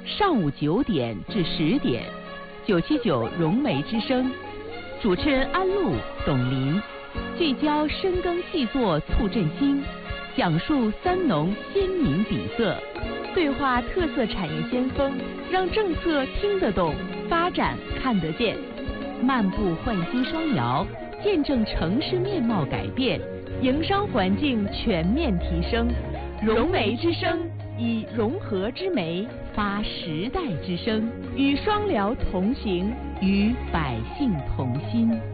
上午9点至10点，979融媒之声，主持人安陆、董林，聚焦深耕细作促振兴，讲述三农鲜明底色，对话特色产业先锋，让政策听得懂，发展看得见，漫步焕新双摇，见证城市面貌改变，营商环境全面提升。融媒之声，以融合之媒发时代之声，与双辽同行，与百姓同心。